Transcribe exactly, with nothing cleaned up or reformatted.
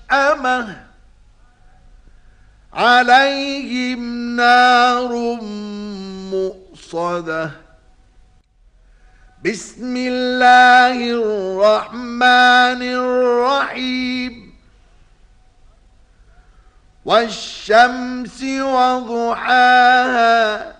ملأمة عليهم نار مؤصدة بسم الله الرحمن الرحيم والشمس وضحاها